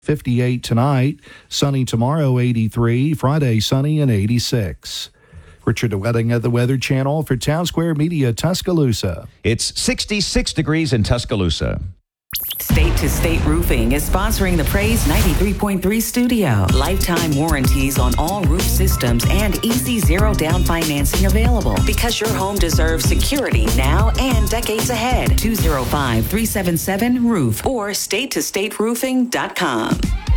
58 tonight. Sunny tomorrow, 83. Friday, sunny and 86. Richard DeWetting at the Weather Channel for Town Square Media, Tuscaloosa. It's 66 degrees in Tuscaloosa. State to State Roofing is sponsoring the Praise 93.3 studio. Lifetime warranties on all roof systems and easy zero down financing available because your home deserves security now and decades ahead. 205-377-ROOF or statetostateroofing.com.